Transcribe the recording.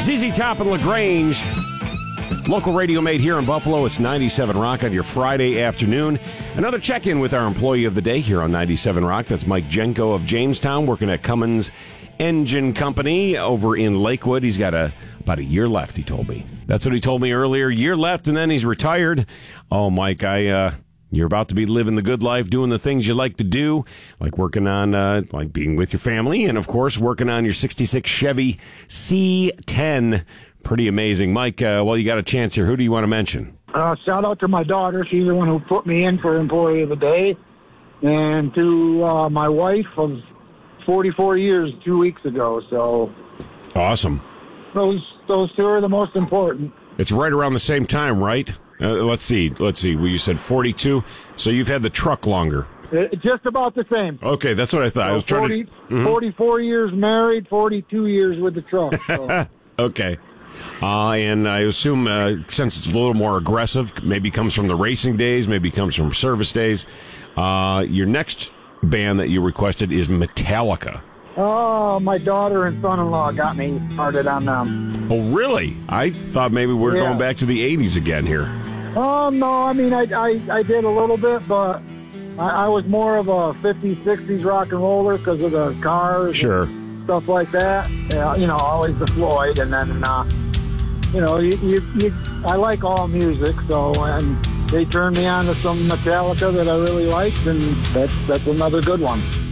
ZZ Top and LaGrange. Local radio made here in Buffalo. It's 97 Rock on your Friday afternoon. Another check-in with our employee of the day here on 97 Rock. That's Mike Jenko of Jamestown, working at Cummins Engine Company over in Lakewood. He's got about a year left, he told me. That's what he told me earlier. Year left, and then he's retired. Oh, Mike, you're about to be living the good life, doing the things you like to do, like working on, like being with your family, and, of course, working on your 66 Chevy C10. Pretty amazing. Mike, well, you got a chance here. Who do you want to mention? Shout out to my daughter. She's the one who put me in for Employee of the Day. And to my wife of 44 years 2 weeks ago. So awesome. Those two are the most important. It's right around the same time, right? Let's see. Well, you said 42, so you've had the truck longer. Just about the same. Okay, that's what I thought. So I was trying 44 years married, 42 years with the truck. So. Okay. And I assume since it's a little more aggressive, maybe comes from the racing days, maybe comes from service days. Your next band that you requested is Metallica. Oh, my daughter and son-in-law got me started on them. Oh, really? I thought maybe we were going back to the 80s again here. Oh, no, I mean, I did a little bit, but I was more of a 50s, 60s rock and roller because of the cars and stuff like that. Always the Floyd, and then, I like all music, so, and they turned me on to some Metallica that I really liked, and that's another good one.